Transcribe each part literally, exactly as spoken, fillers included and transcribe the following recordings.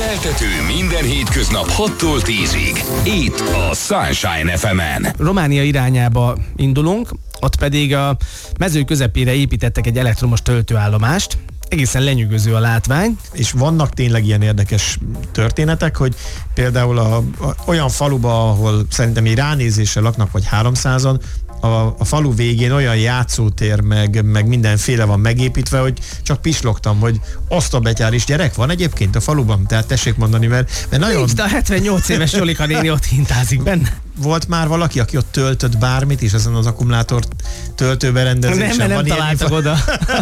Keltető minden hétköznap hattól tízig. Itt a Sunshine ef emen. Románia irányába indulunk, ott pedig a mező közepére építettek egy elektromos töltőállomást. Egészen lenyűgöző a látvány. És vannak tényleg ilyen érdekes történetek, hogy például a, a, olyan faluba, ahol szerintem így ránézésre laknak, vagy háromszázan, a, a falu végén olyan játszótér, meg, meg mindenféle van megépítve, hogy csak pislogtam, hogy azt a betyár is gyerek van egyébként a faluban, tehát tessék mondani, mert, mert nagyon... Nincs, de a hetvennyolc éves Jolika néni ott hintázik benne. Volt már valaki, aki ott töltött bármit is ezen az akkumulátor töltőberendezésen? Nem, nem találtak oda.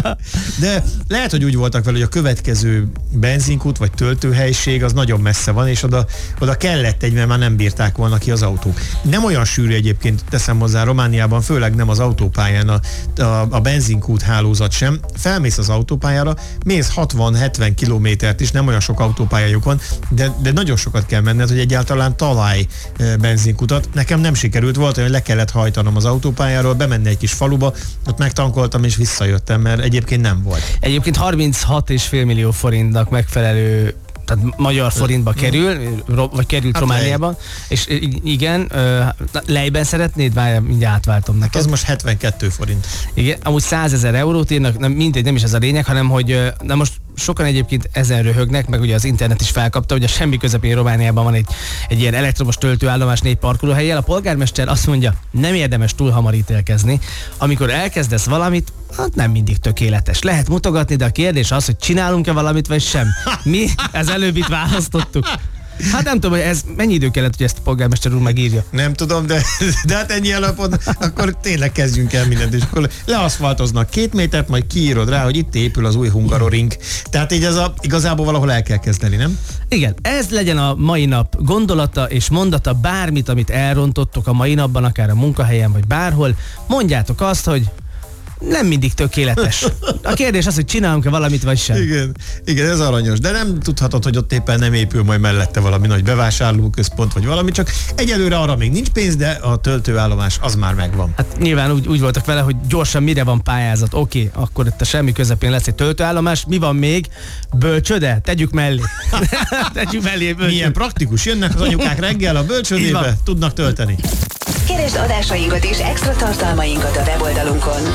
De lehet, hogy úgy voltak vele, hogy a következő benzinkút vagy töltőhelység az nagyon messze van, és oda, oda kellett egy, mert már nem bírták volna ki az autók. Nem olyan sűrű egyébként, teszem hozzá, Romániában, főleg nem az autópályán a, a, a benzinkút hálózat sem. Felmész az autópályára, mész hatvan-hetven kilométert is, nem olyan sok autópályájuk van, de, de nagyon sokat kell menned, hogy egyáltalán találj benzinkutat. Nekem nem sikerült, volt, hogy le kellett hajtanom az autópályáról, bemenni egy kis faluba, ott megtankoltam és visszajöttem, mert egyébként nem volt. Egyébként harminchat egész öt millió forintnak megfelelő, tehát magyar forintba kerül, vagy került hát Romániában, lej. És igen, lejben szeretnéd? Várjál, mindjárt átváltom neked. Az most hetvenkettő forint. Igen, amúgy százezer eurót írnak, nem, mindegy, nem is ez a lényeg, hanem hogy na most sokan egyébként ezen röhögnek, meg ugye az internet is felkapta, hogy a semmi közepén Romániában van egy, egy ilyen elektromos töltőállomás négy parkolóhellyel. A polgármester azt mondja, nem érdemes túl hamar ítélkezni. Amikor elkezdesz valamit, hát nem mindig tökéletes. Lehet mutogatni, de a kérdés az, hogy csinálunk-e valamit, vagy sem. Mi ez előbbit választottuk. Hát nem tudom, hogy ez mennyi idő kellett, hogy ezt a polgármester úr megírja. Nem tudom, de, de hát ennyi alapon, akkor tényleg kezdjünk el mindent, és akkor leaszfaltoznak két métert, majd kiírod rá, hogy itt épül az új Hungaroring. Tehát így ez a, igazából valahol el kell kezdeni, nem? Igen, ez legyen a mai nap gondolata és mondata, bármit, amit elrontottok a mai napban, akár a munkahelyen, vagy bárhol, mondjátok azt, hogy nem mindig tökéletes. A kérdés az, hogy csinálunk-e valamit, vagy sem. Igen, igen, ez aranyos. De nem tudhatod, hogy ott éppen nem épül majd mellette valami nagy bevásárlóközpont, vagy valami, csak egyelőre arra még nincs pénz, de a töltőállomás az már megvan. Hát nyilván úgy, úgy voltak vele, hogy gyorsan mire van pályázat. Oké, okay, akkor itt a semmi közepén lesz egy töltőállomás. Mi van még? Bölcsöde? Tegyük mellé. Tegyük mellé bölcsöde. Milyen praktikus. Jönnek az anyukák reggel a bölcsödébe, tudnak tölteni. Keresd adásainkat és extra tartalmainkat a weboldalunkon